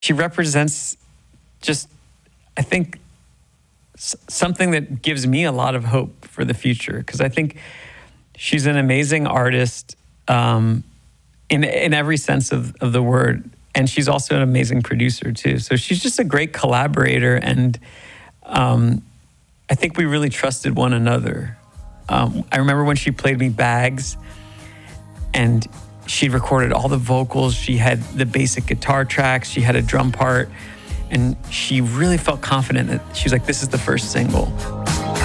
she represents just, I think, something that gives me a lot of hope for the future, because I think she's an amazing artist in every sense of the word. And she's also an amazing producer too. So she's just a great collaborator. And I think we really trusted one another. I remember when she played me Bags and she'd recorded all the vocals. She had the basic guitar tracks. She had a drum part. And she really felt confident that she was like, this is the first single.